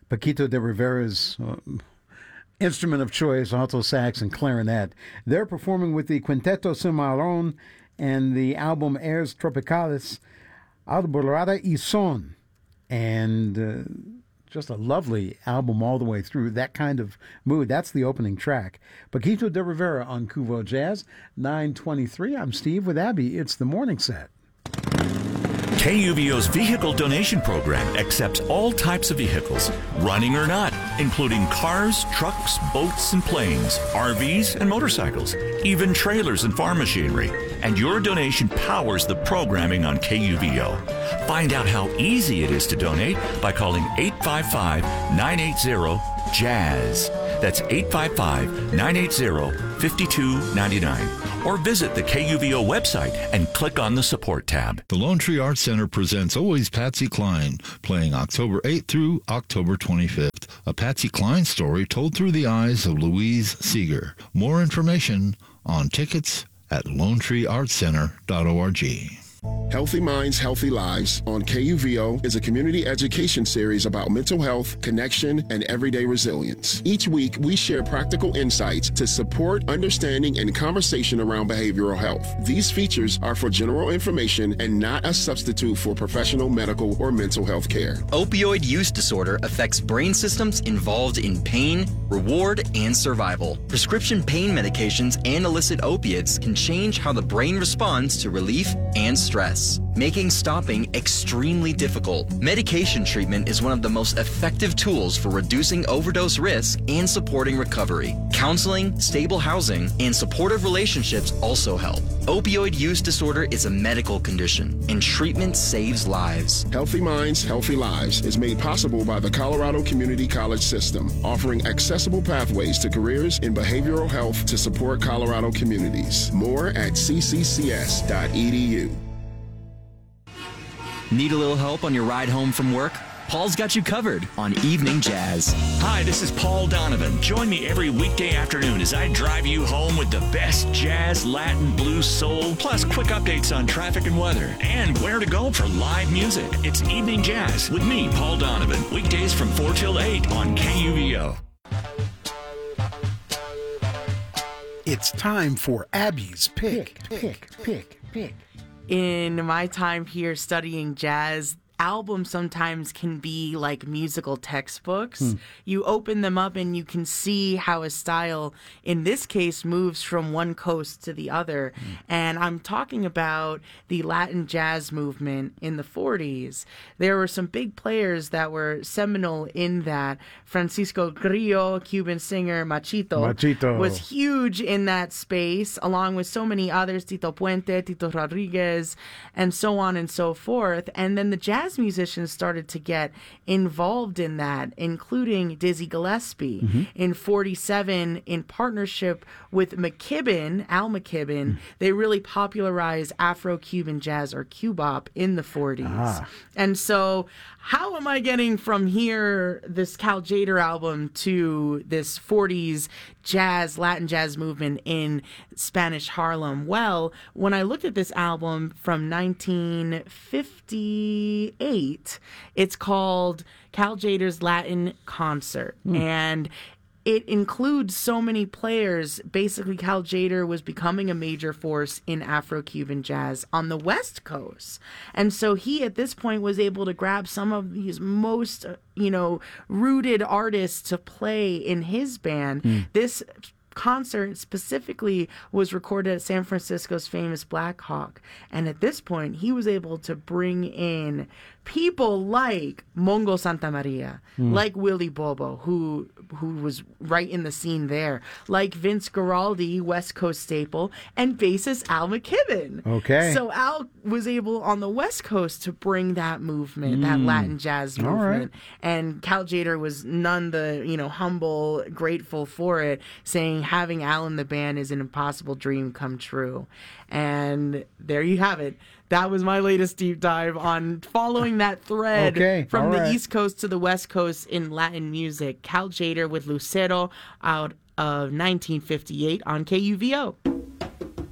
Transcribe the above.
Paquito de Rivera's instrument of choice, alto sax and clarinet. They're performing with the Quinteto Cimarron and the album Airs Tropicales, Alborada y Son. And just a lovely album all the way through. That kind of mood. That's the opening track. Paquito de Rivera on Kuvo Jazz, 9:23. I'm Steve with Abby. It's the morning set. KUVO's vehicle donation program accepts all types of vehicles, running or not, including cars, trucks, boats, and planes, RVs, and motorcycles, even trailers and farm machinery. And your donation powers the programming on KUVO. Find out how easy it is to donate by calling 855-980-JAZZ. That's 855-980-5299. Or visit the KUVO website and click on the support tab. The Lone Tree Arts Center presents Always Patsy Cline, playing October 8th through October 25th. A Patsy Cline story told through the eyes of Louise Seeger. More information on tickets at LoneTreeArtsCenter.org. Healthy Minds, Healthy Lives on KUVO is a community education series about mental health, connection, and everyday resilience. Each week, we share practical insights to support understanding and conversation around behavioral health. These features are for general information and not a substitute for professional medical or mental health care. Opioid use disorder affects brain systems involved in pain, reward, and survival. Prescription pain medications and illicit opiates can change how the brain responds to relief and stress, making stopping extremely difficult. Medication treatment is one of the most effective tools for reducing overdose risk and supporting recovery. Counseling, stable housing, and supportive relationships also help. Opioid use disorder is a medical condition, and treatment saves lives. Healthy Minds, Healthy Lives is made possible by the Colorado Community College System, offering accessible pathways to careers in behavioral health to support Colorado communities. More at cccs.edu. Need a little help on your ride home from work? Paul's got you covered on Evening Jazz. Hi, this is Paul Donovan. Join me every weekday afternoon as I drive you home with the best jazz, Latin, blues, soul, plus quick updates on traffic and weather, and where to go for live music. It's Evening Jazz with me, Paul Donovan, weekdays from 4 till 8 on KUVO. It's time for Abby's Pick. In my time here studying jazz, albums sometimes can be like musical textbooks. You open them up and you can see how a style, in this case, moves from one coast to the other. And I'm talking about the Latin jazz movement in the 40s. There were some big players that were seminal in that. Francisco Grillo, Cuban singer, Machito was huge in that space, along with so many others, Tito Puente, Tito Rodriguez, and so on and so forth. And then the jazz musicians started to get involved in that, including Dizzy Gillespie. In 47, in partnership with McKibben, Al McKibben, they really popularized Afro-Cuban jazz, or cubop, in the 40s. And so how am I getting from here, this Cal Tjader album, to this 40s jazz, Latin jazz movement in Spanish Harlem? Well, when I looked at this album from 1958, it's called Cal Tjader's Latin Concert. And it includes so many players. Basically, Cal Tjader was becoming a major force in Afro-Cuban jazz on the West Coast. And so he, at this point, was able to grab some of these most, rooted artists to play in his band. This concert specifically was recorded at San Francisco's famous Black Hawk. And at this point, he was able to bring in people like Mongo Santamaria, like Willie Bobo, who was right in the scene there, like Vince Guaraldi, West Coast staple, and bassist Al McKibben. Okay. So Al was able on the West Coast to bring that movement, that Latin jazz movement. And Cal Tjader was none the, humble, grateful for it, saying having Al in the band is an impossible dream come true. And there you have it. That was my latest deep dive on following that thread from the East Coast to the West Coast in Latin music. Cal Tjader with Lucero out of 1958 on KUVO.